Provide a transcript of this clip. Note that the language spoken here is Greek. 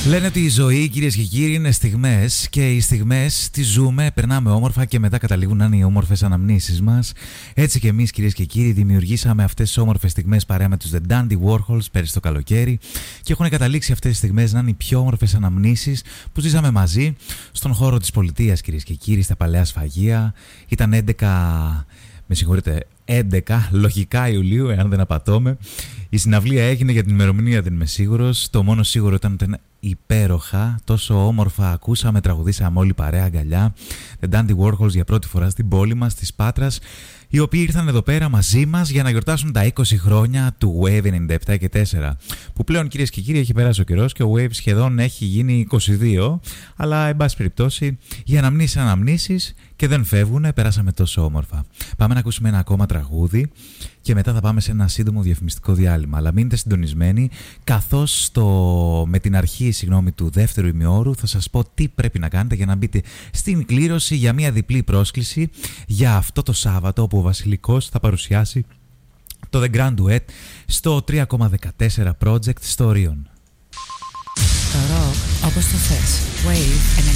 Λένε ότι η ζωή, κυρίες και κύριοι, είναι στιγμές και οι στιγμές τις ζούμε, περνάμε όμορφα και μετά καταλήγουν να είναι οι όμορφες αναμνήσεις μας. Έτσι και εμείς, κυρίες και κύριοι, δημιουργήσαμε αυτές τις όμορφες στιγμές παρέα με τους The Dandy Warhols πέρυσι το καλοκαίρι και έχουν καταλήξει αυτές τις στιγμές να είναι οι πιο όμορφες αναμνήσεις που ζήσαμε μαζί στον χώρο της πολιτείας, κυρίες και κύριοι, στα παλαιά σφαγεία. Ήταν 11 λογικά Ιουλίου, εάν δεν απατώμε. Η συναυλία έγινε, για την ημερομηνία δεν είμαι σίγουρος. Το μόνο σίγουρο ήταν ότι ήταν υπέροχα, τόσο όμορφα ακούσαμε, τραγουδήσαμε όλοι παρέα αγκαλιά. The Dandy Warhols για πρώτη φορά στην πόλη μας, της Πάτρας, οι οποίοι ήρθαν εδώ πέρα μαζί μας για να γιορτάσουν τα 20 χρόνια του Wave 97 και 4. Που πλέον, κυρίες και κύριοι, έχει περάσει ο καιρός και ο Wave σχεδόν έχει γίνει 22. Αλλά, εν πάση περιπτώσει, οι αναμνήσεις και δεν φεύγουν, περάσαμε τόσο όμορφα. Πάμε να ακούσουμε ένα ακόμα τραγούδι και μετά θα πάμε σε ένα σύντομο διαφημιστικό διάλειμμα. Αλλά μείνετε συντονισμένοι, καθώς με την αρχή του δεύτερου ημιώρου θα σας πω τι πρέπει να κάνετε για να μπείτε στην κλήρωση για μια διπλή πρόσκληση για αυτό το Σάββατο, όπου ο Βασιλικός θα παρουσιάσει το The Grand Duet στο 3,14 Project στο Ρίον. Το ροκ όπως το θες. Wave